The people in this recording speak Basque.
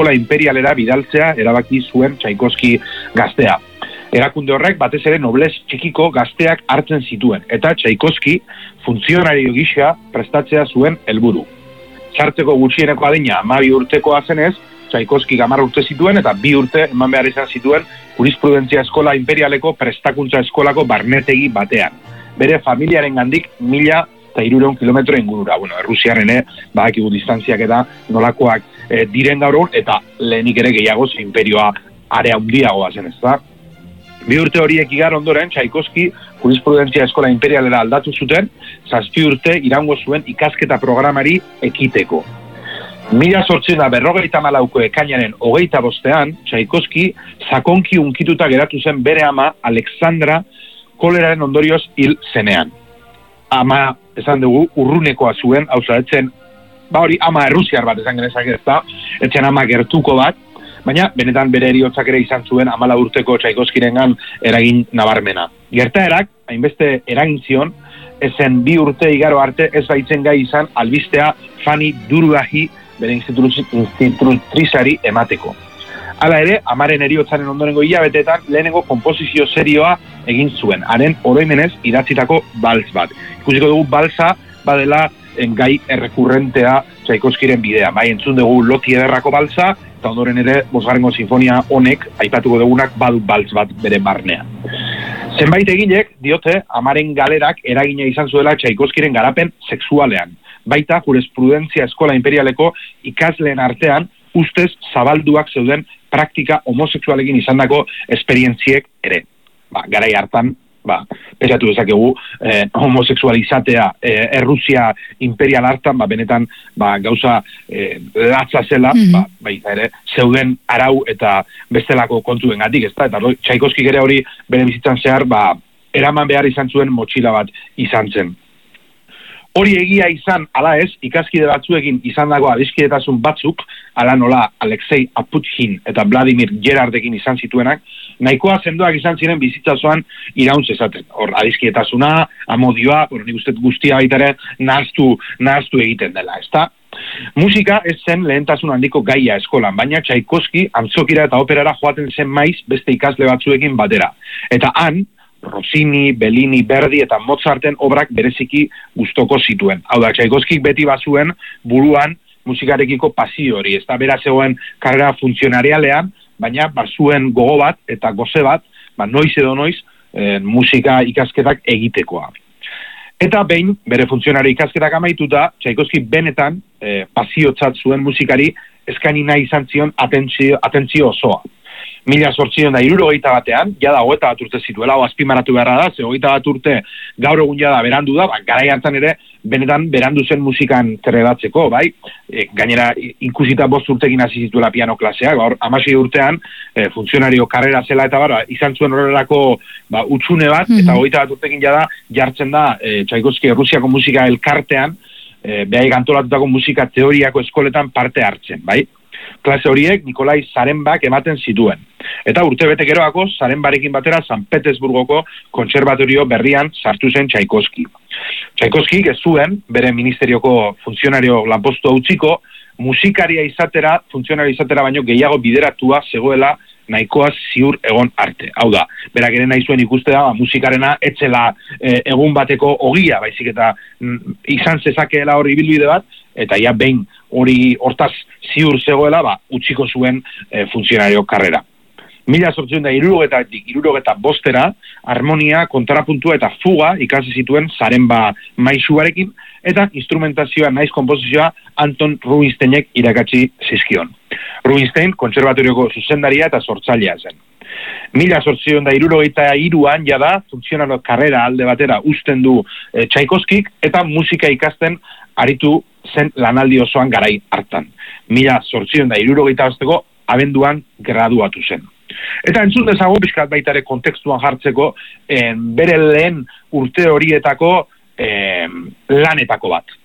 eskola imperialera bidaltzea erabaki zuen Tchaikovsky gaztea. Erakunde horrek batez ere noblez txikiko gazteak hartzen zituen, eta Tchaikovsky funtzionario gisa prestatzea zuen helburu. Sartzeko gutxieneko adina 12 urtekoa zenez, Tchaikovsky 10 urte zituen eta 2 urte eman behar izan zituen jurisprudentzia eskola imperialeko prestakuntza eskolako barnetegi batean. Bere familiaren gandik 1.300 kilometro ingurura. Errusiaren badakigu distantziak eta nolakoak diren gaur eta lehenik ere gehiagoz imperioa area handiagoa zen, ezta? 2 urte horiek igaro ondoren, Tchaikovsky jurisprudentzia eskola imperialera aldatu zuten, 7 urte iraungo zuen ikasketa programari ekiteko. 1854ko ekainaren 25ean, Tchaikovsky sakonki unkituta geratu zen bere ama Alexandra koleraren ondorioz hil zenean. Ama, esan dugu, urrunekoa zuen, etzen, ama errusiar bat esan genezake ezta, etzen ama gertuko bat, baina benetan bere heriotzak ere izan zuen 14 urteko Tchaikovskyrengan eragin nabarmena. Gertaerak, hainbeste eragin zion, ezen 2 urte igaro arte ez baitzen gai izan albistea Fanny Durgahi bere institutrizari emateko. Hala ere, amaren heriotzaren ondorengo hilabeteetan lehenengo konposizio serioa egin zuen, haren oroimenez idatzitako balz bat. Ikusiko dugu balza badela gai errekurrentea Tchaikovskyren bidea. Bai, entzun dugu Loti ederrako balza, eta ondoren ere 5. sinfonia honek aipatuko dugunak badu balz bat bere barnean. Zenbait egilek diote amaren galerak eragina izan zuela Tchaikovskyren garapen sexualean. Baita jurisprudentzia eskola imperialeko ikasleen artean ustez zabalduak zeuden praktika homosexualekin izandako esperientziek ere. Garai hartan, pesatu dezakegu, homosexualizatea Errusia imperial hartan, benetan gauza latza zela, baita ere, zeuden arau eta bestelako kontuen gatik, ezta? Eta Tchaikovsky ere hori bere bizitzan zehar, eraman behar izan zuen motxila bat izan zen. Hori egia izan, ala ez, ikaskide batzuekin izan dago adiskidetasun batzuk, ala nola Alexei Aputkin eta Vladimir Gerardekin izan zituenak, nahikoa sendoak izan ziren bizitzazoan irauntz esaten. Hor, adiskidetasuna, amodioa, nik uste guztia baita ere, nahaztu egiten dela, ezta? Musika ez zen lehentasun handiko gaia eskolan, baina Tchaikovsky antzokira eta operara joaten zen maiz beste ikasle batzuekin batera. Eta han, Rossini, Bellini, Verdi eta Mozarten obrak bereziki gustoko zituen. Hau da, Tchaikovskyk beti bazuen buruan musikarekiko pasio hori. Ez da bera zegoen karrera funtzionarialean, baina bazuen gogo bat eta goze bat, noiz edo noiz musika ikasketak egitekoa. Eta behin, bere funtzionari ikasketak amaituta, Tchaikovsky benetan pasiotzat zuen musikari eskaini nahi izan zion atentzio osoa. 1861ean, jada 21 urte zituela, azpimarratu beharra da, 21 urte gaur egun jada berandu da, garai hartan ere benetan berandu zen musikan trebatzeko, bai? Gainera, ikusita 5 urtekin hasi zituela piano klaseak, 16 urtean, funtzionario karrera zela eta izan zuen horrelako utxune bat, eta 21 urtekin jada jartzen da Tchaikovsky Rusiako musika elkartean, behaik antolatutako musika teoriako eskoletan parte hartzen, bai? Klase horiek Nikolai Zarenbak ematen zituen. Eta urtebete geroako Zarenbarekin batera San Petersburgoko kontserbatorio berrian sartu zen Tchaikovsky. Tchaikovsky ez zuen, bere ministerioko funtzionario lanpostu utziko, musikaria izatera, funtzionario izatera baino gehiago bideratua zegoela nahikoa ziur egon arte. Hau da, berak ere nahi zuen ikuste da, musikarena etzela egun bateko ogia, baizik eta izan zezakeela hori ibilbide bat, eta ja behin hori hortaz ziur zegoela, utziko zuen funtzionario karrera. 1865 harmonia, kontrapuntua eta fuga ikasi zituen Zarenba maisuarekin, eta instrumentazioa naiz konposizioa Anton Rubinsteinek irakatsi zizkion. Rubinstein kontserbatorioko zuzendaria eta sortzailea zen. 1863an jada funtzionalo karrera alde batera uzten du Tchaikovskyk eta musika ikasten aritu zen lanaldi osoan garai hartan. 1865ko abenduan graduatu zen. Eta entzun dezago, pixkat baita ere kontekstuan jartzeko, bere lehen urte horietako lanetako bat.